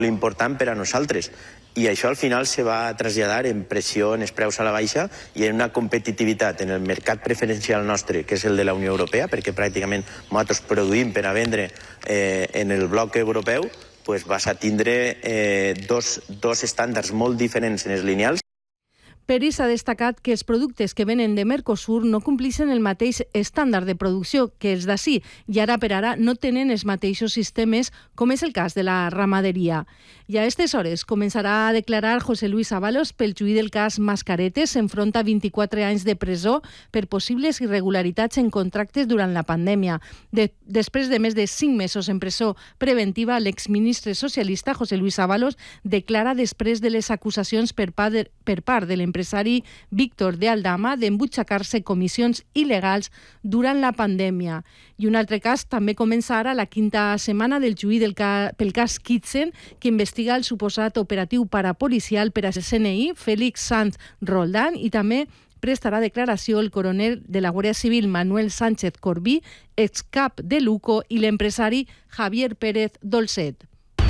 L'important per a nosaltres. I això al final se va traslladar en pressió en els preus a la baixa i en una competitivitat en el mercat preferencial nostre, que és el de la Unió Europea, perquè pràcticament nosaltres produïm per a vendre en el bloc europeu, doncs vas a tindre dos estàndards molt diferents en els lineals. Peris ha destacat que els productes que venen de Mercosur no compleixen el mateix estàndard de producció que els d'ací i ara per ara no tenen els mateixos sistemes, com és el cas de la ramaderia. I a aquestes hores començarà a declarar José Luis Ábalos pel juí del cas Mascaretes. S'enfronta a 24 anys de presó per possibles irregularitats en contractes durant la pandèmia. Després de més de 5 mesos en presó preventiva, l'exministre socialista José Luis Ábalos declara després de les acusacions per part de l'empresari Víctor de Aldama d'embutxacar-se comissions il·legals durant la pandèmia. I un altre cas també comença ara la 5a setmana del juí pel cas Kitsen, que investiga el suposat operatiu parapolicial per a CNI, Félix Sanz Roldán, i també prestarà declaració el coronel de la Guàrdia Civil Manuel Sánchez Corbí, excap de Luco, i l'empresari Javier Pérez Dolcet.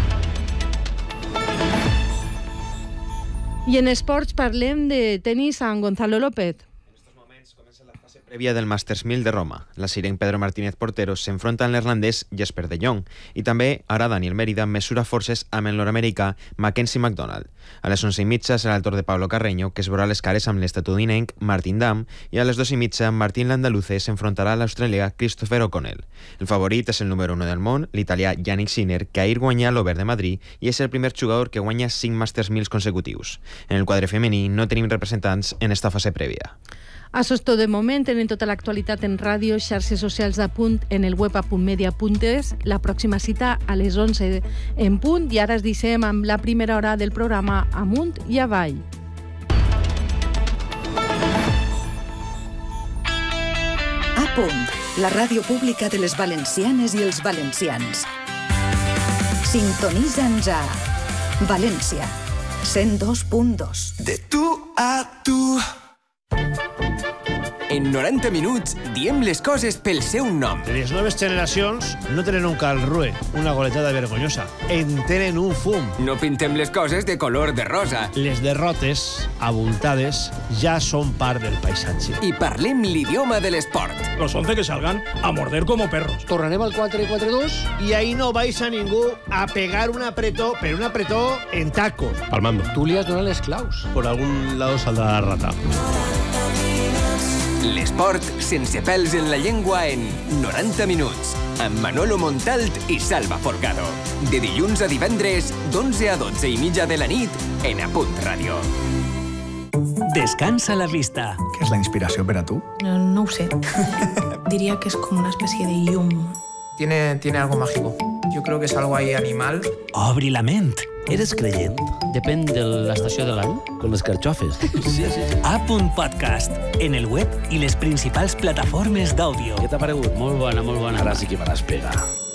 I en esports parlem de tenis amb Gonzalo López. Prèvia del Masters 1000 de Roma. La sirenc Pedro Martínez Portero s'enfronta amb l'irlandès Jesper de Jong i també ara Daniel Mérida mesura forces amb el nord-americà Mackenzie McDonald. A les 11:30 serà el torn de Pablo Carreño, que es veurà les cares amb l'estatudinenc Martin Damm, i a les 2:30 Martín Landaluce s'enfrontarà a l'australià Christopher O'Connell. El favorit és el número 1 del món, l'italià Yannick Sinner, que ahir guanyà l'Over de Madrid i és el primer jugador que guanya 5 Masters 1000 consecutius. En el quadre femení no tenim representants en esta fase prèvia. Això és tot de moment. Tenen tota l'actualitat en ràdio, xarxes socials de Punt, en el web a.media.es. La pròxima cita a les 11 en punt i ara es deixem amb la primera hora del programa Amunt i Avall. A Punt, la ràdio pública de les valencianes i els valencians. Sintonitza'ns a València, 102.2. De tu a tu. En 90 minuts diem les coses pel seu nom. Les noves generacions no tenen un calrue, una goletada vergonyosa. En tenen un fum. No pintem les coses de color de rosa. Les derrotes, abultades, ja són part del paisatge. I parlem l'idioma de l'esport. Los 11 que salgan a morder como perros. Tornarem al 4-4-2 i ahí no vais a ningú a pegar un apretó, però un apretó en tacos. Palmando. Tú li has donat les claus. Por algún lado saldrá la rata. L'esport sense pèls en la llengua en 90 minuts, amb Manolo Montalt i Salva Forcado. De dilluns a divendres, d'11 a 12:30 de la nit, en A Punt Ràdio. Descansa la vista. ¿Qué es la inspiración para tú? No ho sé. Diría que es como una especie de llum. Tiene algo mágico. Yo creo que es algo ahí animal. Obri la ment. Eres creient? Depèn de l'estació de l'any. Con les carxofes. Sí. A Punt Podcast. En el web i les principals plataformes d'àudio. Què t'ha paregut? Molt bona, molt bona. Ara sí que faràs pegar.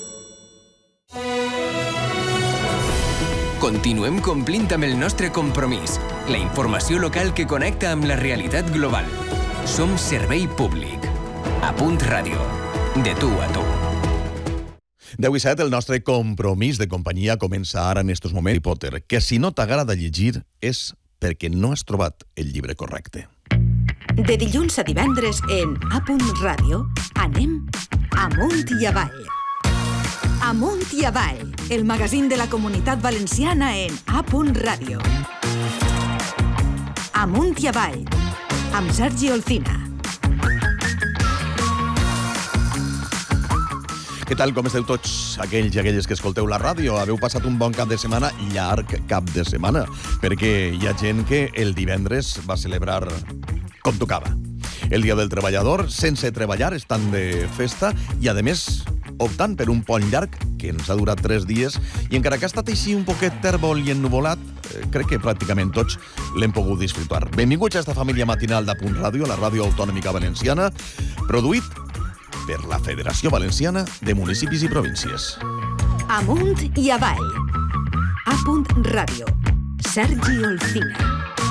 Continuem complint amb el nostre compromís. La informació local que connecta amb la realitat global. Som servei públic. A Punt Ràdio. De tu a tu. 10:07, el nostre compromís de companyia comença ara en estos moments. Harry Potter, que si no t'agrada llegir és perquè no has trobat el llibre correcte. De dilluns a divendres en A Punt Ràdio anem amunt i avall. Amunt i avall, el magazín de la Comunitat Valenciana en A Punt Ràdio. Amunt i avall, amb Sergi Olcina. Què tal, com esteu tots aquells i aquelles que escolteu la ràdio? Haveu passat un bon cap de setmana, llarg cap de setmana, perquè hi ha gent que el divendres va celebrar com tocava. El Dia del Treballador, sense treballar, estan de festa i, a més, optant per un pont llarg que ens ha durat 3 dies i encara que ha estat així un poquet tèrbol i ennuvolat, crec que pràcticament tots l'hem pogut disfrutar. Benvinguts a esta família matinal d'A Punt Ràdio, la ràdio autonòmica valenciana, produït per la Federació Valenciana de Municipis i Províncies. Amunt i avall. A Punt Ràdio. Sergi Olcina.